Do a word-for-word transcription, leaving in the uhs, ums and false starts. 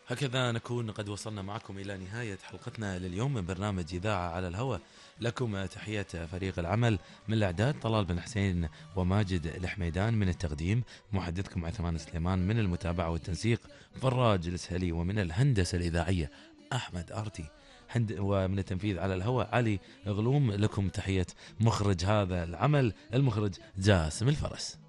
هكذا نكون قد وصلنا معكم إلى نهاية حلقتنا لليوم من برنامج إذاعة على الهواء. لكم تحية فريق العمل من الإعداد طلال بن حسين وماجد الحميدان، من التقديم محدثكم عثمان سليمان، من المتابعة والتنسيق فراج السهلي، ومن الهندسة الإذاعية أحمد أرتي، ومن التنفيذ على الهواء علي غلوم. لكم تحية مخرج هذا العمل المخرج جاسم الفرس.